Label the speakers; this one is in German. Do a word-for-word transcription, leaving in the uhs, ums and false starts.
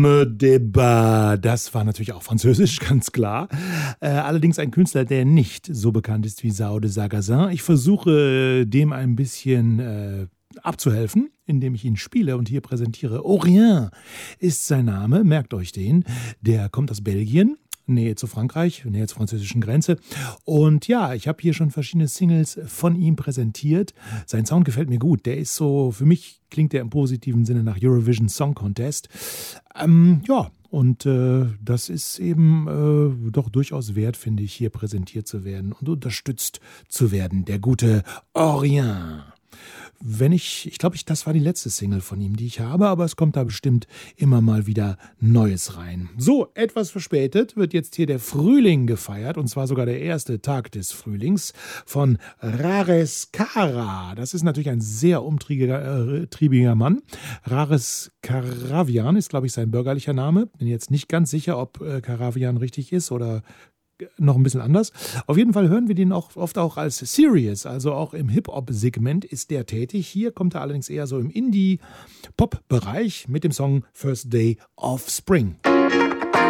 Speaker 1: Débat, das war natürlich auch französisch, ganz klar. Äh, allerdings ein Künstler, der nicht so bekannt ist wie Sao de Sarrazin. Ich versuche dem ein bisschen äh, abzuhelfen, indem ich ihn spiele und hier präsentiere. Orien ist sein Name, merkt euch den. Der kommt aus Belgien. Nähe zu Frankreich, Nähe zur französischen Grenze. Und ja, ich habe hier schon verschiedene Singles von ihm präsentiert. Sein Sound gefällt mir gut. Der ist so, für mich klingt der im positiven Sinne nach Eurovision Song Contest. Ähm, ja, und äh, das ist eben äh, doch durchaus wert, finde ich, hier präsentiert zu werden und unterstützt zu werden. Der gute Orien. Wenn ich, ich glaube, ich, das war die letzte Single von ihm, die ich habe, aber es kommt da bestimmt immer mal wieder Neues rein. So, etwas verspätet wird jetzt hier der Frühling gefeiert, und zwar sogar der erste Tag des Frühlings von Rares Kara. Das ist natürlich ein sehr umtriebiger äh, triebiger Mann. Rares Karavian ist, glaube ich, sein bürgerlicher Name. Bin jetzt nicht ganz sicher, ob äh, Karavian richtig ist oder noch ein bisschen anders. Auf jeden Fall hören wir den auch oft auch als Serious, also auch im Hip-Hop-Segment ist der tätig. Hier kommt er allerdings eher so im Indie-Pop-Bereich mit dem Song First Day of Spring.